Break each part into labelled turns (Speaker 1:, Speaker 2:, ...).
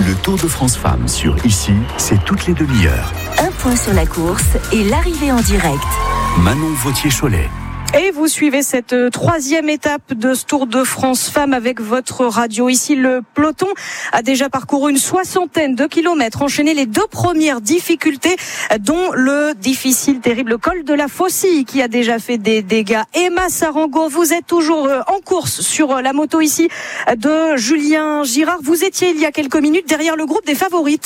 Speaker 1: Le Tour de France Femmes sur Ici, c'est toutes les demi-heures.
Speaker 2: Un point sur la course et l'arrivée en direct.
Speaker 1: Manon Vautier-Cholet.
Speaker 3: Et vous suivez cette troisième étape de ce Tour de France Femmes avec votre radio. Ici, le peloton a déjà parcouru une 60aine de kilomètres, enchaîné les deux premières difficultés, dont le difficile, terrible col de la Faucille qui a déjà fait des dégâts. Emma Sarango, vous êtes toujours en course sur la moto ici de Julien Girard. Vous étiez il y a quelques minutes derrière le groupe des favorites.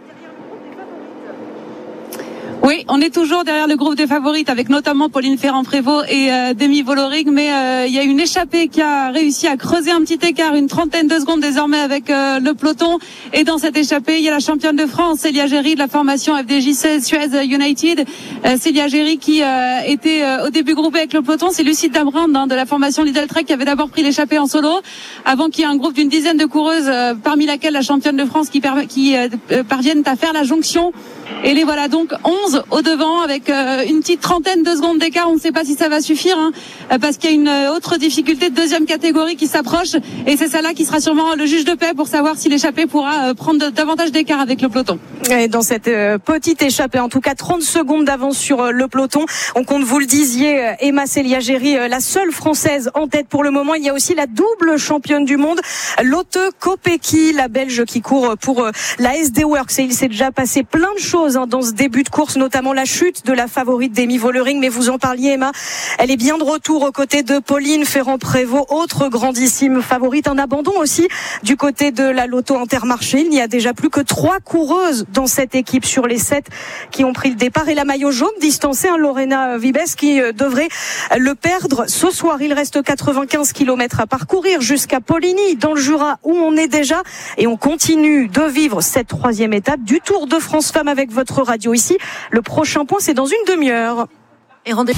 Speaker 4: Oui, on est toujours derrière le groupe des favorites avec notamment Pauline Ferrand-Prévot et Demi Vollering, mais il y a une échappée qui a réussi à creuser un petit écart, une trentaine de secondes désormais avec le peloton. Et dans cette échappée, il y a la championne de France, Célia Géry de la formation FDJ Suez United. Célia Géry qui était au début groupée avec le peloton, c'est Lucie Dambrand de la formation Lidl Trek qui avait d'abord pris l'échappée en solo, avant qu'il y ait un groupe d'une dizaine de coureuses, parmi laquelle la championne de France qui parviennent à faire la jonction. Et les voilà donc 11 au devant avec une petite trentaine de secondes d'écart. On ne sait pas si ça va suffire parce qu'il y a une autre difficulté de deuxième catégorie qui s'approche et c'est celle-là qui sera sûrement le juge de paix pour savoir si l'échappée pourra prendre davantage d'écart avec le peloton.
Speaker 3: Et dans cette petite échappée, en tout cas 30 secondes d'avance sur le peloton. On compte, vous le disiez, Emma Célia Géry, la seule française en tête pour le moment. Il y a aussi la double championne du monde, Lotte Kopecky, la Belge qui court pour la SD Works. Et il s'est déjà passé plein de choses dans ce début de course, notamment la chute de la favorite Demi Vollering, mais vous en parliez, Emma, elle est bien de retour aux côtés de Pauline Ferrand-Prévot, autre grandissime favorite. Un abandon aussi du côté de la Lotto Intermarché. Il n'y a déjà plus que 3 coureuses dans cette équipe sur les 7 qui ont pris le départ, et la maillot jaune distancée, Lorena Vibes qui devrait le perdre ce soir. Il reste 95 km à parcourir jusqu'à Poligny dans le Jura où on est déjà, et on continue de vivre cette troisième étape du Tour de France Femmes avec votre radio ici. Le prochain point, c'est dans une demi-heure. Et rendez-vous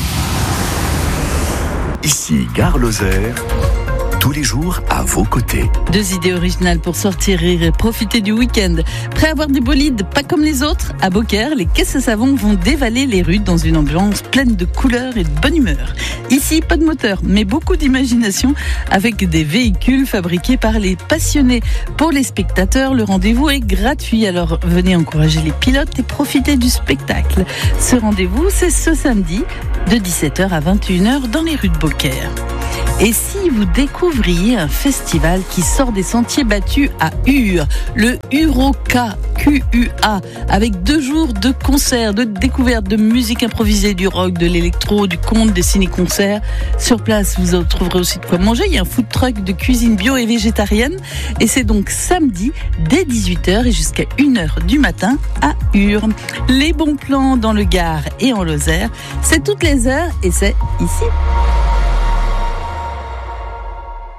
Speaker 1: ici, Gare Lozère. Tous les jours à vos côtés.
Speaker 5: 2 idées originales pour sortir, rire et profiter du week-end. Prêt à avoir des bolides pas comme les autres? À Beaucaire, les caisses à savon vont dévaler les rues dans une ambiance pleine de couleurs et de bonne humeur. Ici, pas de moteur, mais beaucoup d'imagination avec des véhicules fabriqués par les passionnés. Pour les spectateurs, le rendez-vous est gratuit, alors venez encourager les pilotes et profiter du spectacle. Ce rendez-vous, c'est ce samedi de 17h à 21h dans les rues de Beaucaire. Et si vous découvriez un festival qui sort des sentiers battus à Ur, le Uroca, QUA, avec 2 jours de concerts, de découvertes, de musique improvisée, du rock, de l'électro, du conte, des ciné-concerts. Sur place, vous en trouverez aussi de quoi manger. Il y a un food truck de cuisine bio et végétarienne. Et c'est donc samedi, dès 18h et jusqu'à 1h du matin à Ur. Les bons plans dans le Gard et en Lozère, c'est toutes les heures et c'est ici.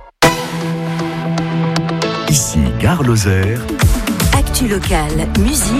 Speaker 1: Ici, Gare Lozère.
Speaker 2: Actu locale, musique.